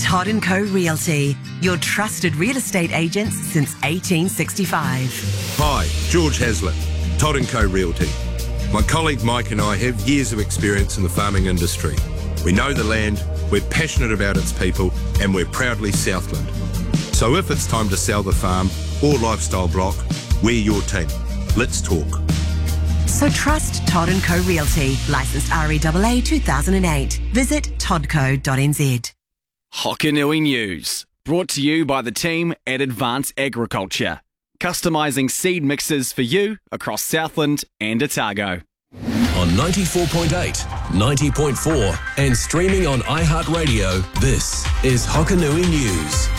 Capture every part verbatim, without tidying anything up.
Todd and Co Realty, your trusted real estate agents since eighteen sixty-five. Hi, George Hazlitt, Todd and Co Realty. My colleague Mike and I have years of experience in the farming industry. We know the land, we're passionate about its people, and we're proudly Southland. So if it's time to sell the farm or lifestyle block, we're your team. Let's talk. So trust Todd and Co Realty, licensed R E A A two thousand eight. Visit todd co dot n z. Hokanui News, brought to you by the team at Advance Agriculture, customising seed mixes for you across Southland and Otago. On ninety-four point eight, ninety point four and streaming on iHeartRadio, this is Hokanui News.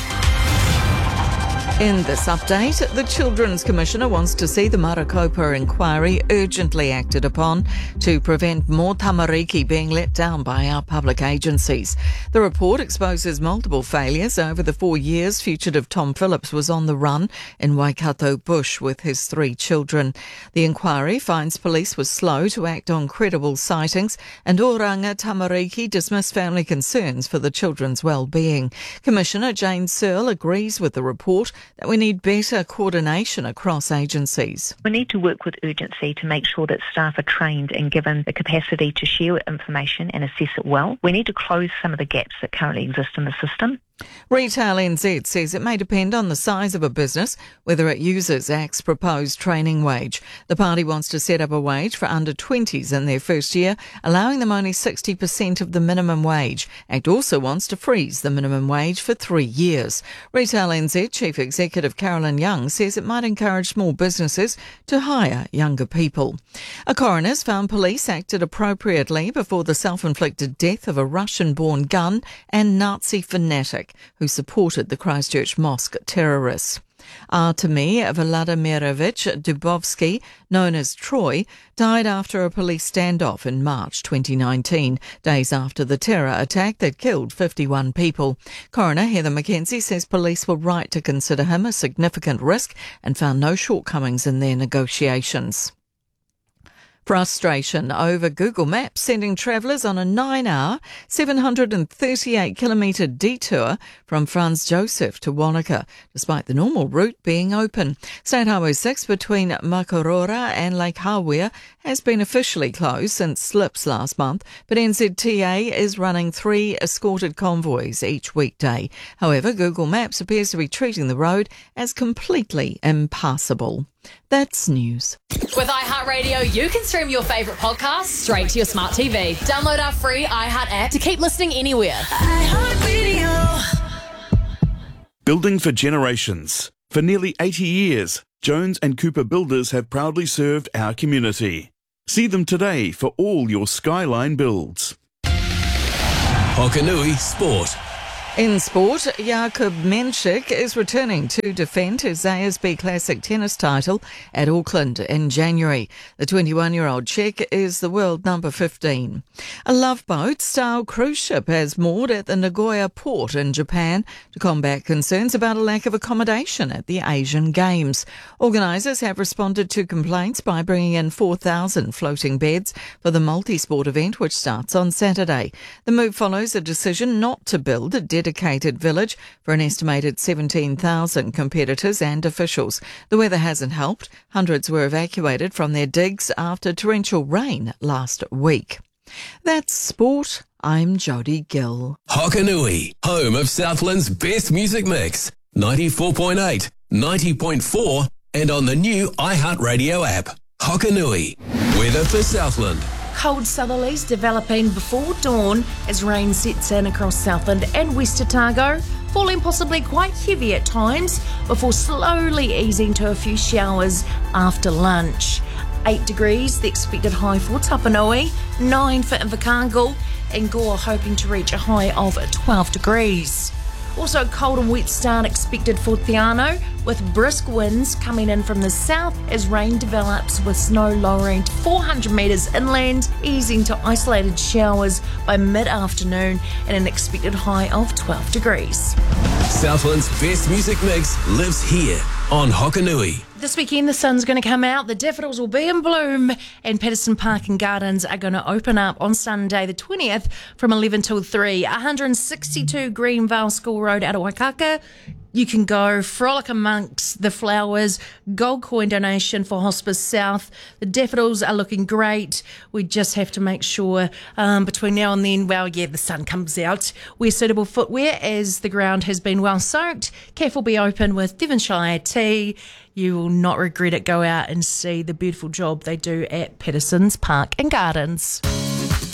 In this update, the Children's Commissioner wants to see the Marakopa inquiry urgently acted upon to prevent more tamariki being let down by our public agencies. The report exposes multiple failures over the four years fugitive Tom Phillips was on the run in Waikato bush with his three children. The inquiry finds police were slow to act on credible sightings, and Oranga Tamariki dismissed family concerns for the children's well-being. Commissioner Jane Searle agrees with the report that we need better coordination across agencies. We need to work with urgency to make sure that staff are trained and given the capacity to share information and assess it well. We need to close some of the gaps that currently exist in the system. Retail N Z says it may depend on the size of a business whether it uses Act's proposed training wage. The party wants to set up a wage for under twenties in their first year, allowing them only sixty percent of the minimum wage. Act also wants to freeze the minimum wage for three years. Retail N Z Chief Executive Carolyn Young says it might encourage small businesses to hire younger people. A coroner's found police acted appropriately before the self-inflicted death of a Russian-born gun and Nazi fanatic who supported the Christchurch mosque terrorists. Artemy Vladimirovich Dubovsky, known as Troy, died after a police standoff in March twenty nineteen, days after the terror attack that killed fifty-one people. Coroner Heather McKenzie says police were right to consider him a significant risk and found no shortcomings in their negotiations. Frustration over Google Maps sending travellers on a nine-hour, seven hundred thirty-eight kilometre detour from Franz Josef to Wanaka, despite the normal route being open. State Highway six between Makarora and Lake Hawea has been officially closed since slips last month, but N Z T A is running three escorted convoys each weekday. However, Google Maps appears to be treating the road as completely impassable. That's news. With iHeartRadio, you can stream your favourite podcasts straight to your smart T V. Download our free iHeart app to keep listening anywhere. iHeartRadio. Building for generations. For nearly eighty years, Jones and Cooper Builders have proudly served our community. See them today for all your Skyline builds. Hokanui Sport. In sport, Jakub Menchik is returning to defend his A S B Classic tennis title at Auckland in January. The twenty-one-year-old Czech is the world number fifteen. A Love Boat-style cruise ship has moored at the Nagoya port in Japan to combat concerns about a lack of accommodation at the Asian Games. Organisers have responded to complaints by bringing in four thousand floating beds for the multi-sport event, which starts on Saturday. The move follows a decision not to build a dedicated village for an estimated seventeen thousand competitors and officials. The weather hasn't helped. Hundreds were evacuated from their digs after torrential rain last week. That's sport. I'm Jodie Gill. Hokanui, home of Southland's best music mix. ninety-four point eight, ninety point four and on the new iHeartRadio app. Hokanui, weather for Southland. Cold southerlies developing before dawn as rain sets in across Southland and West Otago, falling possibly quite heavy at times before slowly easing to a few showers after lunch. eight degrees, the expected high for Tapanui, nine for Invercargill, and Gore hoping to reach a high of twelve degrees. Also cold and wet start expected for Te Anau, with brisk winds coming in from the south as rain develops, with snow lowering to four hundred metres inland, easing to isolated showers by mid-afternoon and an expected high of twelve degrees. Southland's best music mix lives here on Hokanui. This weekend the sun's going to come out, the daffodils will be in bloom, and Patterson Park and Gardens are going to open up on Sunday the twentieth from eleven till three. one sixty-two Greenvale School Road out of Waikaka. You can go frolic amongst the flowers, gold coin donation for Hospice South. The daffodils are looking great. We just have to make sure um, between now and then, well, yeah, the sun comes out. Wear suitable footwear as the ground has been well soaked. Cafe will be open with Devonshire tea. You will not regret it. Go out and see the beautiful job they do at Patterson's Park and Gardens.